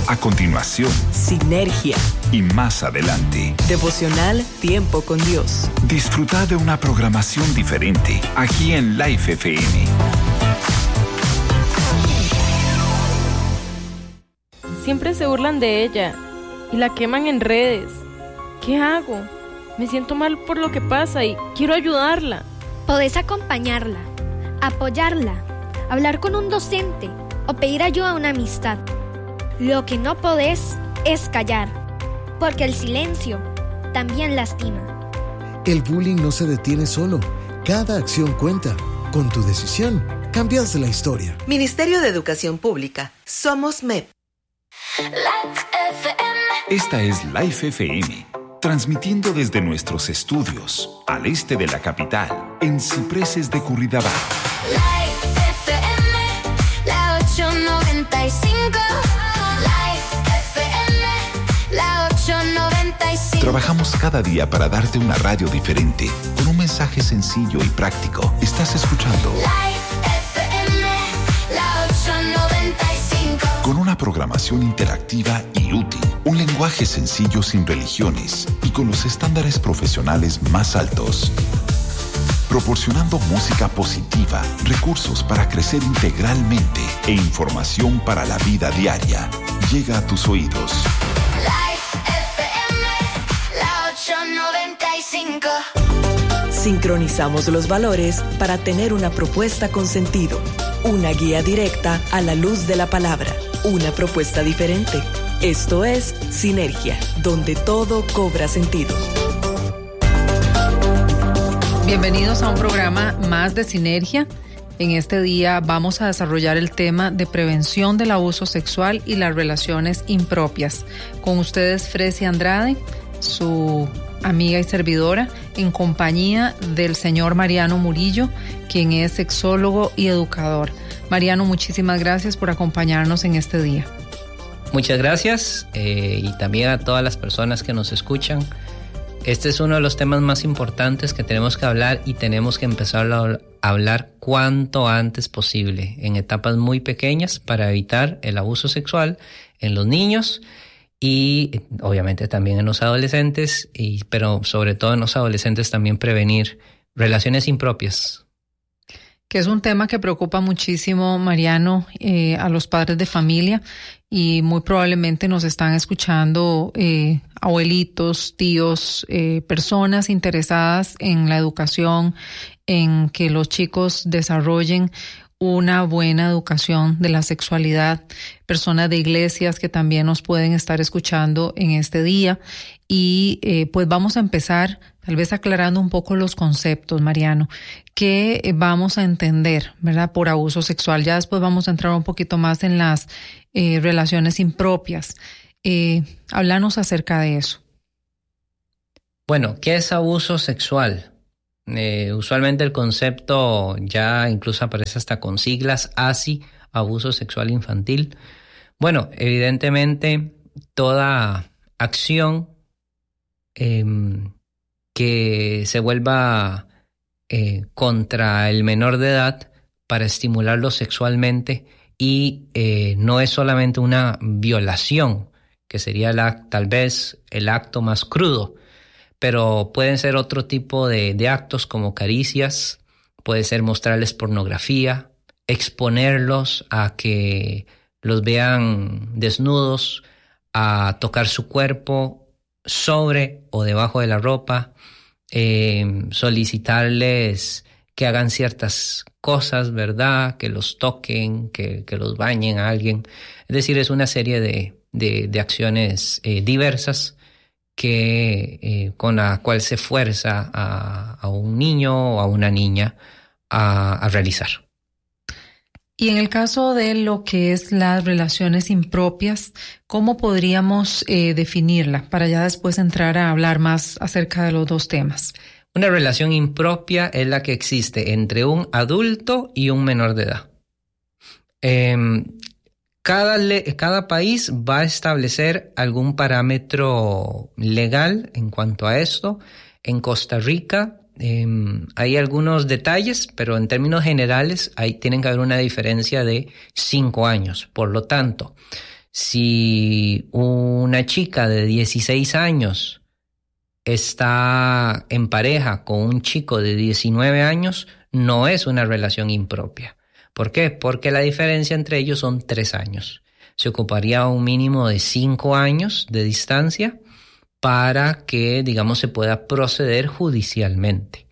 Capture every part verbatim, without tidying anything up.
A continuación, Sinergia. Y más adelante, Devocional Tiempo con Dios. Disfruta de una programación diferente aquí en Life F M. Siempre se burlan de ella y la queman en redes. ¿Qué hago? Me siento mal por lo que pasa y quiero ayudarla. Podés acompañarla, apoyarla, hablar con un docente o pedir ayuda a una amistad. Lo que no podés es callar, porque el silencio también lastima. El bullying no se detiene solo. Cada acción cuenta. Con tu decisión, cambias la historia. Ministerio de Educación Pública. Somos M E P. Esta es Life F M, transmitiendo desde nuestros estudios al este de la capital, en Cipreses de Curridabat. Life F M, la ocho noventa y cinco. Life F M, la ocho noventa y cinco. Trabajamos cada día para darte una radio diferente, con un mensaje sencillo y práctico. Estás escuchando Life F M, la ocho noventa y cinco. Con una programación interactiva y útil, un lenguaje sencillo sin religiones y con los estándares profesionales más altos. Proporcionando música positiva, recursos para crecer integralmente e información para la vida diaria. Llega a tus oídos. Life F M, la ocho noventa y cinco. Sincronizamos los valores para tener una propuesta con sentido. Una guía directa a la luz de la palabra. Una propuesta diferente. Esto es Sinergia, donde todo cobra sentido. Bienvenidos a un programa más de Sinergia. En este día vamos a desarrollar el tema de prevención del abuso sexual y las relaciones impropias. Con ustedes, Fresia Andrade, su amiga y servidora, en compañía del señor Mariano Murillo, quien es sexólogo y educador. Mariano, muchísimas gracias por acompañarnos en este día. Muchas gracias eh, y también a todas las personas que nos escuchan. Este es uno de los temas más importantes que tenemos que hablar y tenemos que empezar a hablar cuanto antes posible, en etapas muy pequeñas, para evitar el abuso sexual en los niños y obviamente también en los adolescentes, y, pero sobre todo en los adolescentes también prevenir relaciones impropias. Que es un tema que preocupa muchísimo, Mariano, eh, a los padres de familia, y muy probablemente nos están escuchando eh, abuelitos, tíos, eh, personas interesadas en la educación, en que los chicos desarrollen una buena educación de la sexualidad, personas de iglesias que también nos pueden estar escuchando en este día. Y eh, pues vamos a empezar tal vez aclarando un poco los conceptos, Mariano, que vamos a entender, ¿verdad?, por abuso sexual. Ya después vamos a entrar un poquito más en las eh, relaciones impropias. Eh, háblanos acerca de eso. Bueno, ¿qué es abuso sexual? Eh, usualmente el concepto ya incluso aparece hasta con siglas, A S I, abuso sexual infantil. Bueno, evidentemente toda acción eh, que se vuelva eh, contra el menor de edad para estimularlo sexualmente y eh, no es solamente una violación, que sería la, tal vez el acto más crudo, pero pueden ser otro tipo de, de actos como caricias, puede ser mostrarles pornografía, exponerlos a que los vean desnudos, a tocar su cuerpo sobre o debajo de la ropa, eh, solicitarles que hagan ciertas cosas, ¿verdad?, que los toquen, que, que los bañen a alguien. Es decir, es una serie de, de, de acciones eh, diversas que eh, con la cual se fuerza a, a un niño o a una niña a, a realizar. Y en el caso de lo que es las relaciones impropias, ¿cómo podríamos eh, definirla para ya después entrar a hablar más acerca de los dos temas? Una relación impropia es la que existe entre un adulto y un menor de edad. Eh, Cada, le- cada país va a establecer algún parámetro legal en cuanto a esto. En Costa Rica eh, hay algunos detalles, pero en términos generales ahí tienen que haber una diferencia de cinco años. Por lo tanto, Si una chica de dieciséis años está en pareja con un chico de diecinueve años, no es una relación impropia. ¿Por qué? Porque la diferencia entre ellos son tres años. Se ocuparía un mínimo de cinco años de distancia para que, digamos, se pueda proceder judicialmente.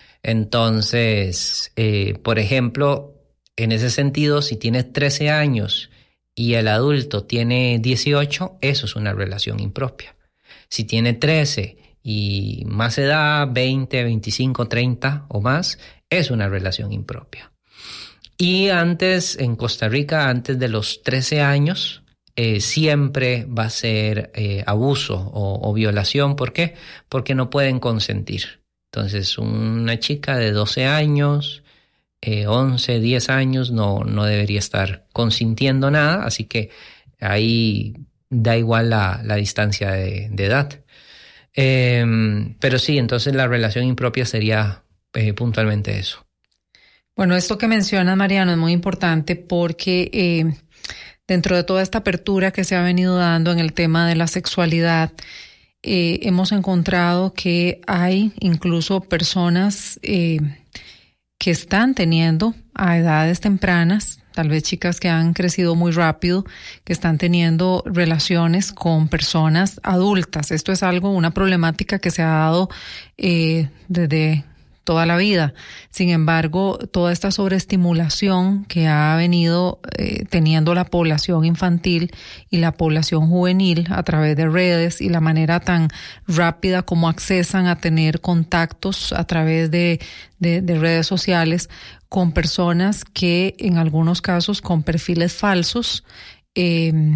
Entonces, eh, por ejemplo, en ese sentido, si tienes trece años y el adulto tiene dieciocho, eso es una relación impropia. Si tiene trece y más edad, veinte, veinticinco, treinta o más, es una relación impropia. Y antes, en Costa Rica, antes de los trece años, eh, siempre va a ser eh, abuso o, o violación. ¿Por qué? Porque no pueden consentir. Entonces, una chica de doce años, eh, once, diez años, no, no debería estar consintiendo nada, así que ahí da igual la, la distancia de, de edad. Eh, pero sí, entonces la relación impropia sería eh, puntualmente eso. Bueno, esto que mencionas, Mariano, es muy importante porque eh, dentro de toda esta apertura que se ha venido dando en el tema de la sexualidad, eh, hemos encontrado que hay incluso personas eh, que están teniendo a edades tempranas, tal vez chicas que han crecido muy rápido, que están teniendo relaciones con personas adultas. Esto es algo, una problemática que se ha dado eh, desde toda la vida. Sin embargo, toda esta sobreestimulación que ha venido eh, teniendo la población infantil y la población juvenil a través de redes y la manera tan rápida como accesan a tener contactos a través de, de, de redes sociales con personas que en algunos casos con perfiles falsos eh,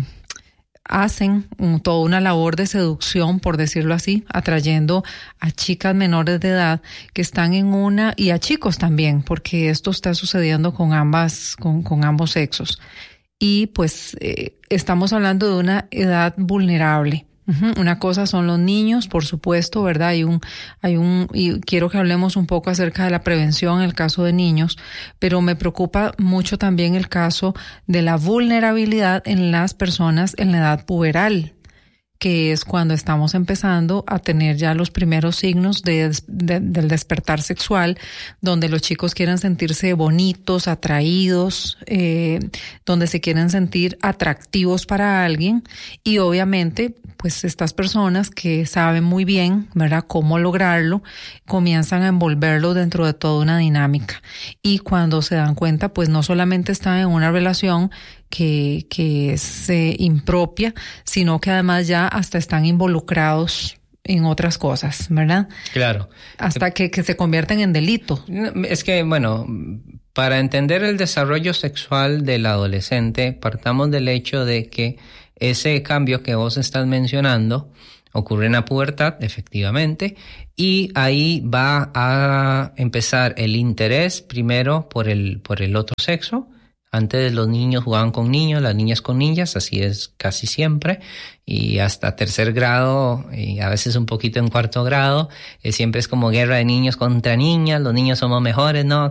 hacen un, toda una labor de seducción, por decirlo así, atrayendo a chicas menores de edad que están en una, y a chicos también, porque esto está sucediendo con ambas, con, con ambos sexos. Y pues eh, estamos hablando de una edad vulnerable. Uh-huh. Una cosa son los niños, por supuesto, ¿verdad? Hay un, hay un, y quiero que hablemos un poco acerca de la prevención en el caso de niños, pero me preocupa mucho también el caso de la vulnerabilidad en las personas en la edad puberal, que es cuando estamos empezando a tener ya los primeros signos de, de, del despertar sexual, donde los chicos quieren sentirse bonitos, atraídos, eh, donde se quieren sentir atractivos para alguien, y obviamente pues estas personas que saben muy bien, ¿verdad?, cómo lograrlo, comienzan a envolverlo dentro de toda una dinámica. Y cuando se dan cuenta, pues no solamente están en una relación que, que es eh, impropia, sino que además ya hasta están involucrados en otras cosas, ¿verdad? Claro. Hasta que, que se convierten en delito. Es que, bueno, para entender el desarrollo sexual del adolescente, partamos del hecho de que ese cambio que vos estás mencionando ocurre en la pubertad, efectivamente, y ahí va a empezar el interés primero por el, por el otro sexo. Antes los niños jugaban con niños, las niñas con niñas, así es casi siempre, y hasta tercer grado, y a veces un poquito en cuarto grado, eh, siempre es como guerra de niños contra niñas, los niños somos mejores, ¿no?